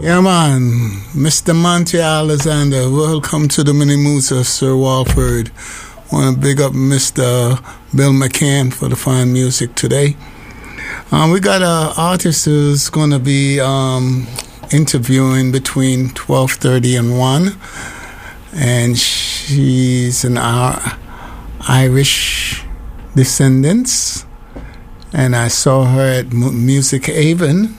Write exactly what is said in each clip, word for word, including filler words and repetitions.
Yeah, man. Mister Monty Alexander, welcome to the Mini Moves of Sir Walford. Want to big up Mister Bill McCann for the fine music today. Um, we got an artist who's going to be um, interviewing between twelve thirty and one. And she's an uh, Irish descendants. And I saw her at M- Music Haven.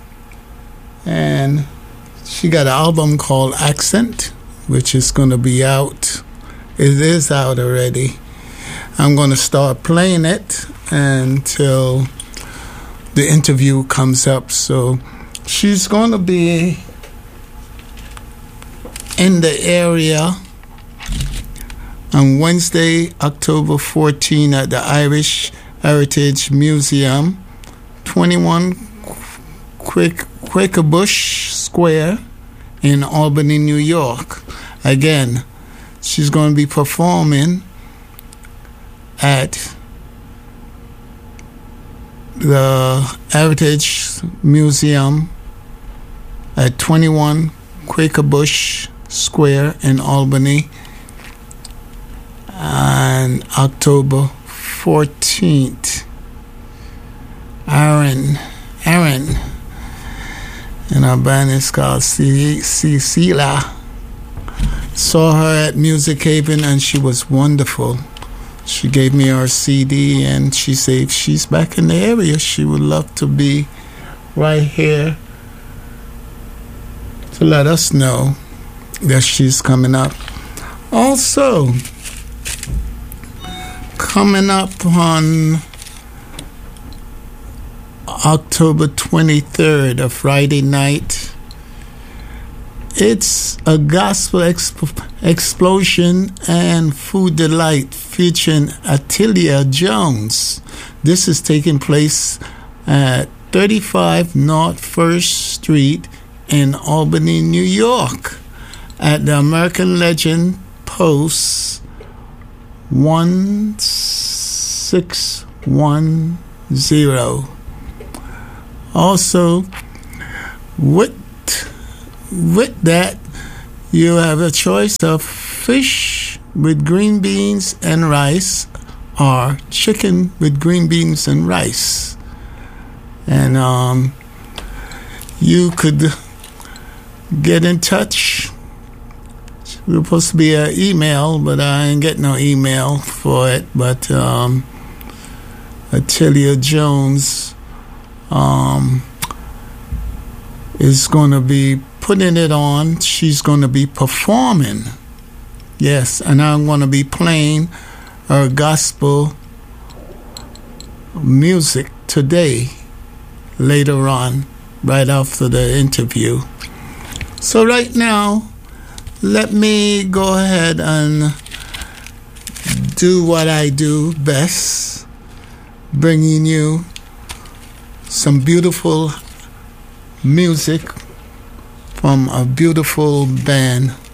And she got an album called Accent, which is going to be out. It is out already. I'm going to start playing it until the interview comes up. So she's going to be in the area on Wednesday, October fourteenth at the Irish Heritage Museum, twenty-one Quick Quaker Bush Square in Albany, New York. Again, she's going to be performing at the Heritage Museum at twenty-one Quaker Bush Square in Albany on October fourteenth. Aaron, Aaron. And our band is called Cecilia. Saw her at Music Haven and she was wonderful. She gave me her C D and she said if she's back in the area, she would love to be right here to let us know that she's coming up. Also, coming up on October twenty-third, a Friday night, it's a gospel exp- explosion and food delight featuring Attilia Jones. This is taking place at thirty-five North First Street in Albany, New York, at the American Legend Post one six one zero. Also, with, with that, you have a choice of fish with green beans and rice or chicken with green beans and rice. And um, you could get in touch. It was supposed to be an email, but I ain't get no email for it. But um, Attilia Jones Um, is going to be putting it on. She's going to be performing. Yes, and I'm going to be playing her gospel music today, later on, right after the interview. So right now, let me go ahead and do what I do best, bringing you some beautiful music from a beautiful band